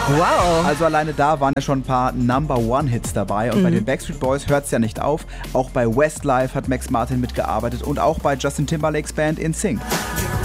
Wow. Also alleine da waren ja schon ein paar Number-One-Hits dabei. Und bei den Backstreet Boys hört es ja nicht auf. Auch bei Westlife hat Max Martin mitgearbeitet und auch bei Justin Timberlakes Band InSync.